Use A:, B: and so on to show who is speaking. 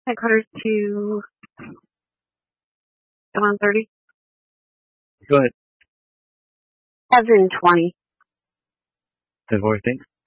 A: Headquarters to 130.
B: Go ahead.
A: As in 20.
B: 10-4, thanks.